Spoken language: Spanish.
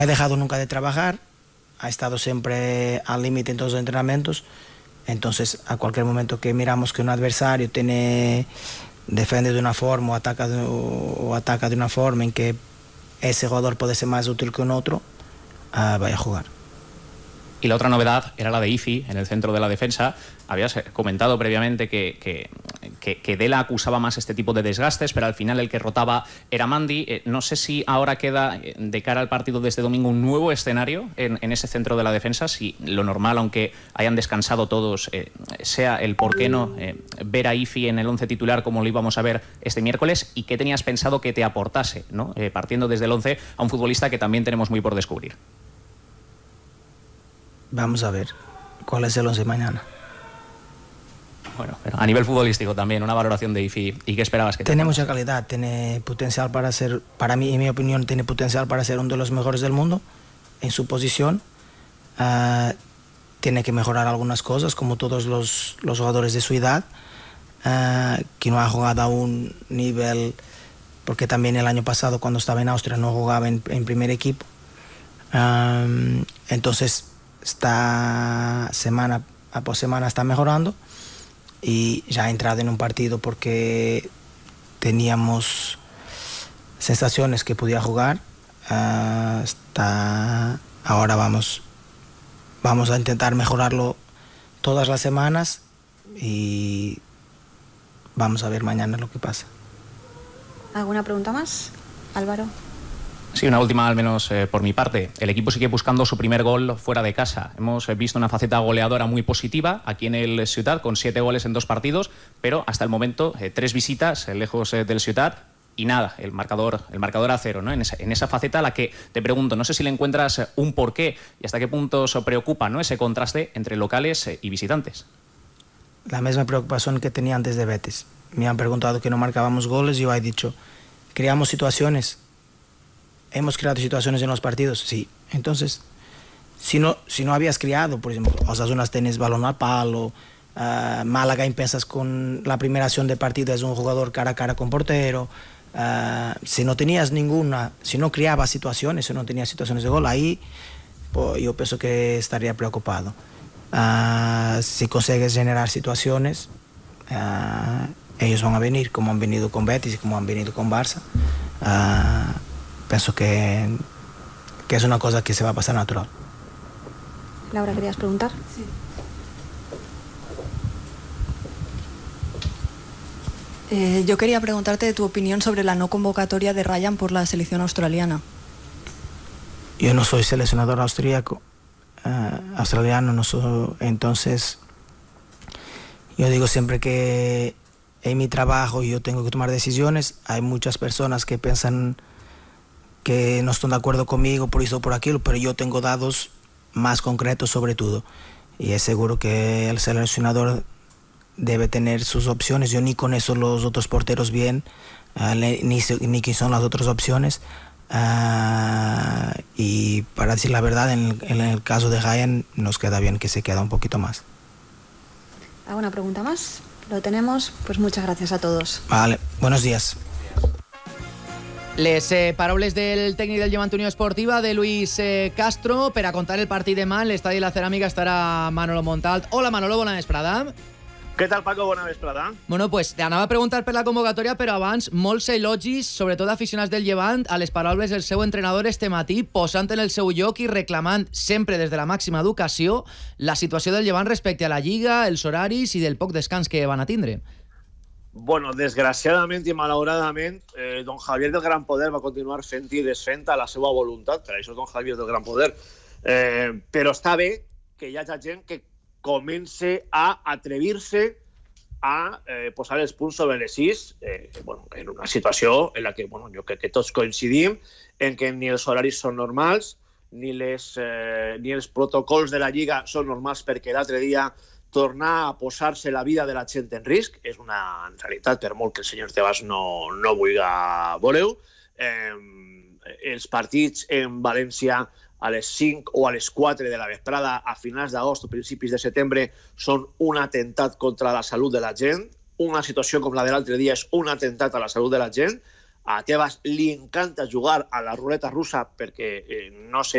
he dejado nunca de trabajar, ha estado siempre al límite en todos los entrenamientos. Entonces, a cualquier momento que miramos que un adversario defiende de una forma o ataca de una forma en que ese jugador puede ser más útil que un otro, vaya a jugar. Y la otra novedad era la de Ifi en el centro de la defensa. Habías comentado previamente que Dela acusaba más este tipo de desgastes, pero al final el que rotaba era Mandy. No sé si ahora queda de cara al partido de este domingo un nuevo escenario en ese centro de la defensa, si lo normal, aunque hayan descansado todos, sea el por qué no ver a Ifi en el 11 titular como lo íbamos a ver este miércoles, y qué tenías pensado que te aportase, ¿no? Partiendo desde el 11 a un futbolista que también tenemos muy por descubrir. Vamos a ver cuál es el 11 mañana. Bueno, pero a nivel futbolístico también, una valoración de Ifi. ¿Y qué esperabas que tiene mucha calidad, tiene potencial para ser, para mí, en mi opinión, tiene potencial para ser uno de los mejores del mundo en su posición. Tiene que mejorar algunas cosas, como todos los jugadores de su edad, que no ha jugado a un nivel, porque también el año pasado, cuando estaba en Austria, no jugaba en primer equipo. Entonces, semana a semana está mejorando, y ya ha entrado en un partido porque teníamos sensaciones que podía jugar. Ahora vamos a intentar mejorarlo todas las semanas y vamos a ver mañana lo que pasa. ¿Alguna pregunta más, Álvaro? Sí, una última al menos por mi parte. El equipo sigue buscando su primer gol fuera de casa. Hemos visto una faceta goleadora muy positiva aquí en el Ciutat, con 7 goles en 2 partidos, pero hasta el momento 3 visitas lejos del Ciutat y nada, el marcador a 0, ¿no? En esa faceta a la que te pregunto, no sé si le encuentras un porqué y hasta qué punto os preocupa, ¿no?, ese contraste entre locales y visitantes. La misma preocupación que tenía antes de Betis. Me han preguntado que no marcábamos goles y yo he dicho, creamos situaciones. ¿Hemos creado situaciones en los partidos? Sí. Entonces, si no habías creado, por ejemplo, Osasuna tenés balón al palo, Málaga empiezas con la primera acción de partido, es un jugador cara a cara con portero. Si no tenías ninguna, si no creabas situaciones, si no tenías situaciones de gol, ahí pues, yo pienso que estaría preocupado. Si consigues generar situaciones, ellos van a venir, como han venido con Betis y como han venido con Barça. Pienso que es una cosa que se va a pasar natural. Laura, ¿querías preguntar? Sí. Yo quería preguntarte tu opinión sobre la no convocatoria de Ryan por la selección australiana. Yo no soy seleccionador australiano, no soy, entonces yo digo siempre que en mi trabajo yo tengo que tomar decisiones. Hay muchas personas que piensan que no están de acuerdo conmigo por eso o por aquello, pero yo tengo datos más concretos sobre todo. Y es seguro que el seleccionador debe tener sus opciones. Yo ni con eso los otros porteros bien, ni qué son las otras opciones. Y para decir la verdad, en el caso de Ryan nos queda bien que se queda un poquito más. ¿Alguna pregunta más? Lo tenemos, pues muchas gracias a todos. Vale, buenos días. Les paraules del tècnic del Llevant Unió Esportiva, de Luis Castro, per a contar el partit demà en l'estadi de la Ceràmica estarà Manolo Montalt. Hola Manolo, bona vesprada. Què tal, Paco? Bona vesprada. Bueno, pues t'anava a preguntar per la convocatòria, però abans molts elogis, sobretot aficionats del Llevant, a les paraules del seu entrenador este matí, posant en el seu lloc i reclamant sempre des de la màxima educació la situació del Llevant respecte a la Lliga, els horaris i del poc descans que van a tindre. Bueno, desgraciadament i malauradament, don Javier del Gran Poder va continuar fent i desfent a la seva voluntat, per això és don Javier del Gran Poder. Però està bé que hi hagi gent que comence a atrevir-se a posar els punts sobre les is, en una situació en la que jo crec que tots coincidim en que ni els horaris són normals, ni els protocols de la Lliga són normals, perquè l'altre dia tornar a posar-se la vida de la gent en risc és una realitat, per molt que el senyor Tebas no vulgui veure-ho. Els partits en València a les 5 o a les 4 de la vesprada a finals d'agost o principis de setembre són un atemptat contra la salut de la gent. Una situació com la de l'altre dia és un atemptat a la salut de la gent. A Tebas li encanta jugar a la ruleta russa perquè no sé